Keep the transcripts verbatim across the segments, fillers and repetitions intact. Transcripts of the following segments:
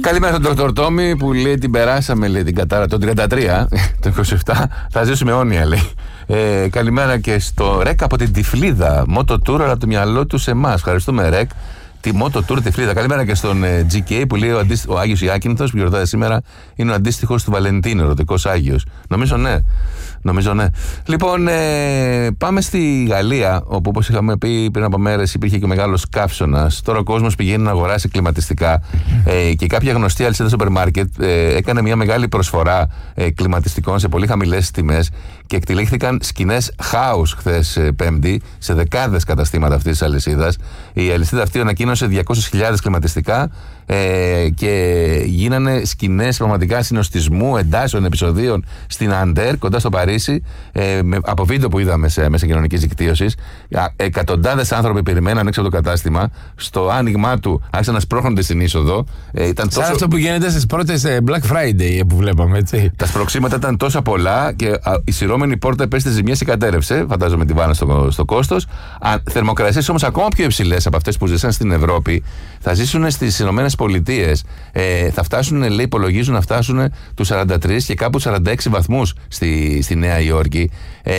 Καλημέρα στον Δόκτωρ Τόμι που λέει την περάσαμε, λέει την κατάρα το τριάντα τρία, το είκοσι επτά, θα ζήσουμε αιώνια, λέει. Ε, καλημέρα και στο Ρεκ από την Τυφλίδα. Μότο Tour, αλλά το μυαλό του σε εμάς. Ευχαριστούμε, Ρεκ. Τη Μότο Tour Τυφλίδα. Καλημέρα και στον ε, τζι κέι που λέει ο, αντίστοι, ο Άγιος Ιάκυνθος που γιορτάζει σήμερα είναι ο αντίστοιχος του Βαλεντίνου, ερωτικός Άγιος. Νομίζω ναι. Νομίζω ναι. Λοιπόν, ε, πάμε στη Γαλλία, όπου όπως είχαμε πει πριν από μέρες υπήρχε και ο μεγάλος καύσωνας. Τώρα ο κόσμος πηγαίνει να αγοράσει κλιματιστικά ε, και κάποια γνωστή αλυσίδα σούπερ μάρκετ ε, έκανε μια μεγάλη προσφορά ε, κλιματιστικών σε πολύ χαμηλές τιμές και εκτελήχθηκαν σκηνές χάους χθες ε, Πέμπτη σε δεκάδες καταστήματα αυτής της αλυσίδας. Η αλυσίδα αυτή ανακοίνωσε διακόσιες χιλιάδες κλιματιστικά ε, και γίνανε σκηνές πραγματικά συνοστισμού, εντάσεων, επεισοδίων στην Αντέρ, κοντά στο Παρίσι, ε, με, από βίντεο που είδαμε σε μέσα κοινωνικής δικτύωσης. Εκατοντάδες άνθρωποι περιμέναν έξω από το κατάστημα. Στο άνοιγμά του άρχισαν να σπρώχνονται στην είσοδο. Ε, ήταν τόσο... Σαν αυτό που γίνεται στις πρώτες Black Friday που βλέπαμε, έτσι. Τα σπρωξίματα ήταν τόσα πολλά και α, η σειρώμενη πόρτα πέστη ζημιές και κατέρευσε. Φαντάζομαι την βάλανε στο, στο κόστος. Θερμοκρασίες όμως ακόμα πιο υψηλές από αυτές που ζήσαν στην Ευρώπη θα ζήσουν στις Ηνωμένες Πολιτείες. Ε, θα φτάσουν, λέει, υπολογίζουν να φτάσουν τους σαράντα τρία και κάπου σαράντα έξι βαθμούς στη, στη Νέα Υόρκη. Ε,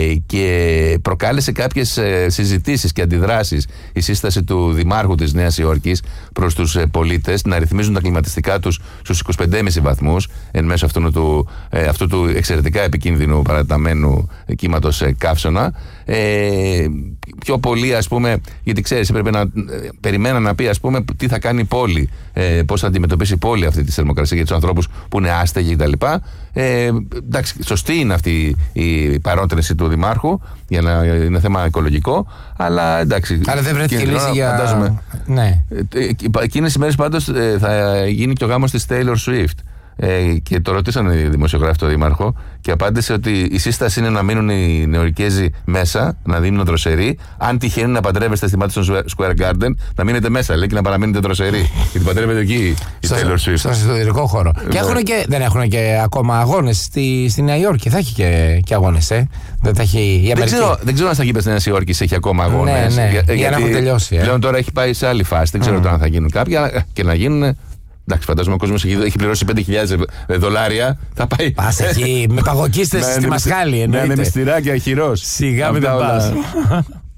και προκάλεσε κάποιες ε, συζητήσεις και αντιδράσεις η σύσταση του Δημάρχου της Νέας Υόρκης προς τους ε, πολίτες να ρυθμίζουν τα κλιματιστικά τους στους είκοσι πέντε κόμμα πέντε βαθμούς εν μέσω αυτού του, ε, αυτού του εξαιρετικά επικίνδυνου παραταμένου κύματος ε, καύσωνα. Ε, πιο πολύ, ας πούμε, γιατί ξέρεις, έπρεπε να ε, περιμένα να πει, ας πούμε, τι θα κάνει η πόλη, ε, πώς θα αντιμετωπίσει η πόλη αυτή τη θερμοκρασία για τους ανθρώπους που είναι άστεγοι κτλ. Ε, εντάξει, σωστή είναι αυτή η παρότρινση του Δημάρχου για να είναι θέμα οικολογικό, αλλά εντάξει. Άρα δεν βρέθηκε λύση για... Φαντάζομαι. Ναι. Εκείνες οι μέρες πάντως ε, θα γίνει και ο γάμος της Taylor Swift. Ε, και το ρωτήσαν οι δημοσιογράφοι το Δήμαρχο και απάντησε ότι η σύσταση είναι να μείνουν οι Νεοϊορκέζοι μέσα, να δίνουν δροσερή. Αν τυχαίνει να παντρεύεστε στη Madison Square Garden, να μείνετε μέσα, λέει, και να παραμείνετε δροσερή. Γιατί παντρεύετε εκεί η Taylor Swift. Στον εσωτερικό χώρο. Και, έχουν και δεν έχουν και ακόμα αγώνες στη, στη Νέα Υόρκη. Θα έχει και, και αγώνες, ε. Δεν, θα έχει η Αμερική. Δεν ξέρω, δεν ξέρω αν στα γήπεδα τη Νέα Υόρκη έχει ακόμα αγώνες. Ναι, ναι, για, για να έχουν τελειώσει. Ε. Πλέον τώρα έχει πάει σε άλλη φάση. Δεν ξέρω mm. αν θα γίνουν κάποια και να γίνουν. Εντάξει, φαντάζομαι ο κόσμος έχει, έχει πληρώσει πέντε χιλιάδες δολάρια. Θα πάει. Πας εκεί με παγοκίστες στη Μασχάλη. Ναι, με μυστηράκια χειρός. Σιγά μην τα πας.